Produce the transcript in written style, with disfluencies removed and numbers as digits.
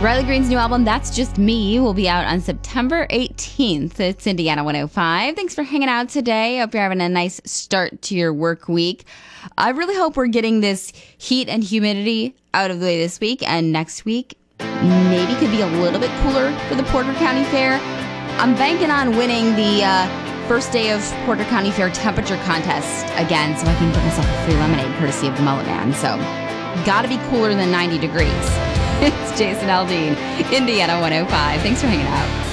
Riley Green's new album, That's Just Me, will be out on September 18th. It's Indiana 105. Thanks for hanging out today. Hope you're having a nice start to your work week. I really hope we're getting this heat and humidity out of the way this week, and next week maybe could be a little bit cooler for the Porter County Fair. I'm banking on winning the first day of Porter County Fair temperature contest again, so I can get myself a free lemonade courtesy of the Mullet Man. So, gotta be cooler than 90 degrees. It's Jason Aldean, Indiana 105. Thanks for hanging out.